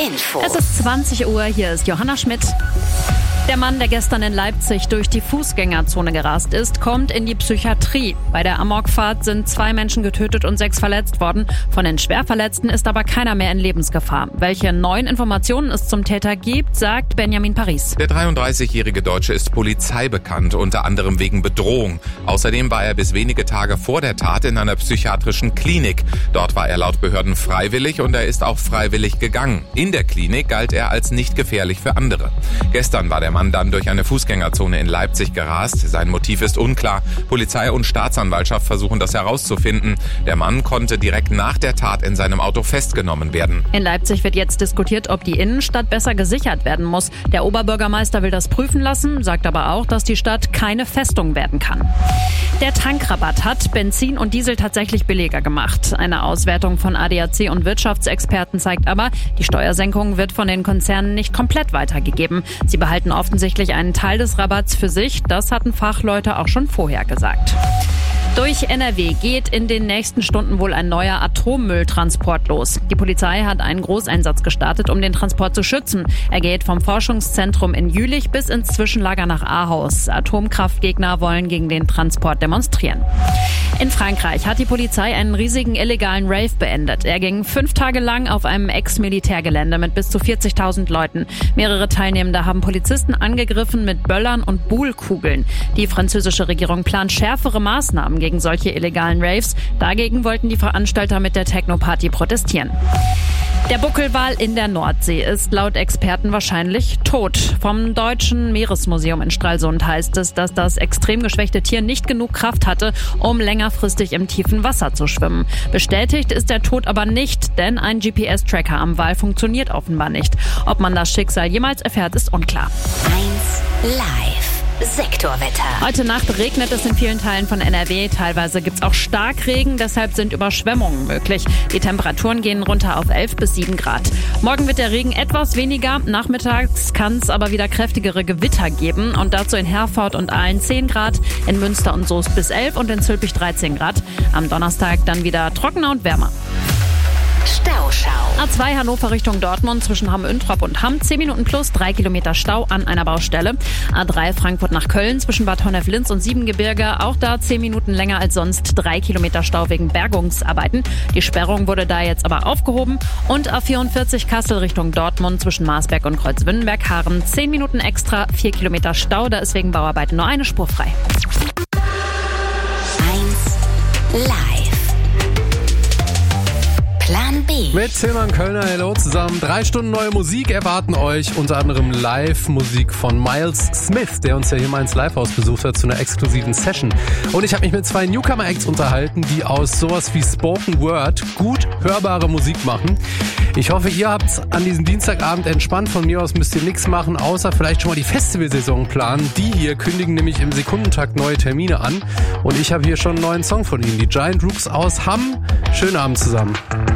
Info. Es ist 20 Uhr, hier ist Johanna Schmidt. Der Mann, der gestern in Leipzig durch die Fußgängerzone gerast ist, kommt in die Psychiatrie. Bei der Amokfahrt sind 2 Menschen getötet und 6 verletzt worden. Von den Schwerverletzten ist aber keiner mehr in Lebensgefahr. Welche neuen Informationen es zum Täter gibt, sagt Benjamin Paris. Der 33-jährige Deutsche ist polizeibekannt, unter anderem wegen Bedrohung. Außerdem war er bis wenige Tage vor der Tat in einer psychiatrischen Klinik. Dort war er laut Behörden freiwillig und er ist auch freiwillig gegangen. In der Klinik galt er als nicht gefährlich für andere. Gestern war der Mann dann durch eine Fußgängerzone in Leipzig gerast. Sein Motiv ist unklar. Polizei und Staatsanwaltschaft versuchen das herauszufinden. Der Mann konnte direkt nach der Tat in seinem Auto festgenommen werden. In Leipzig wird jetzt diskutiert, ob die Innenstadt besser gesichert werden muss. Der Oberbürgermeister will das prüfen lassen, sagt aber auch, dass die Stadt keine Festung werden kann. Der Tankrabatt hat Benzin und Diesel tatsächlich billiger gemacht. Eine Auswertung von ADAC und Wirtschaftsexperten zeigt aber, die Steuersenkung wird von den Konzernen nicht komplett weitergegeben. Sie behalten offensichtlich einen Teil des Rabatts für sich. Das hatten Fachleute auch schon vorher gesagt. Durch NRW geht in den nächsten Stunden wohl ein neuer Atommülltransport los. Die Polizei hat einen Großeinsatz gestartet, um den Transport zu schützen. Er geht vom Forschungszentrum in Jülich bis ins Zwischenlager nach Ahaus. Atomkraftgegner wollen gegen den Transport demonstrieren. In Frankreich hat die Polizei einen riesigen illegalen Rave beendet. Er ging 5 Tage lang auf einem Ex-Militärgelände mit bis zu 40.000 Leuten. Mehrere Teilnehmende haben Polizisten angegriffen mit Böllern und Buhlkugeln. Die französische Regierung plant schärfere Maßnahmen gegen solche illegalen Raves. Dagegen wollten die Veranstalter mit der Techno-Party protestieren. Der Buckelwal in der Nordsee ist laut Experten wahrscheinlich tot. Vom Deutschen Meeresmuseum in Stralsund heißt es, dass das extrem geschwächte Tier nicht genug Kraft hatte, um längerfristig im tiefen Wasser zu schwimmen. Bestätigt ist der Tod aber nicht, denn ein GPS-Tracker am Wal funktioniert offenbar nicht. Ob man das Schicksal jemals erfährt, ist unklar. 1 Live. Sektorwetter. Heute Nacht regnet es in vielen Teilen von NRW. Teilweise gibt es auch Starkregen, deshalb sind Überschwemmungen möglich. Die Temperaturen gehen runter auf 11 bis 7 Grad. Morgen wird der Regen etwas weniger. Nachmittags kann es aber wieder kräftigere Gewitter geben. Und dazu in Herford und Aalen 10 Grad, in Münster und Soest bis 11 und in Zülpich 13 Grad. Am Donnerstag dann wieder trockener und wärmer. Stauschau. A2 Hannover Richtung Dortmund zwischen Hamm-Üntrop und Hamm. 10 Minuten plus 3 Kilometer Stau an einer Baustelle. A3 Frankfurt nach Köln zwischen Bad Honnef-Linz und Siebengebirge. Auch da 10 Minuten länger als sonst. 3 Kilometer Stau wegen Bergungsarbeiten. Die Sperrung wurde da jetzt aber aufgehoben. Und A44 Kassel Richtung Dortmund zwischen Marsberg und Kreuzwünnenberg-Haaren. 10 Minuten extra, 4 Kilometer Stau. Da ist wegen Bauarbeiten nur eine Spur frei. 1 Live. Plan B. Mit Tilman Kölner, hello zusammen. 3 Stunden neue Musik erwarten euch. Unter anderem Live-Musik von Miles Smith, der uns ja hier mal ins Livehaus besucht hat zu einer exklusiven Session. Und ich habe mich mit 2 Newcomer-Acts unterhalten, die aus sowas wie Spoken Word gut hörbare Musik machen. Ich hoffe, ihr habt's an diesem Dienstagabend entspannt. Von mir aus müsst ihr nichts machen, außer vielleicht schon mal die Festivalsaison planen. Die hier kündigen nämlich im Sekundentakt neue Termine an. Und ich habe hier schon einen neuen Song von ihnen. Die Giant Rooks aus Hamm. Schönen Abend zusammen.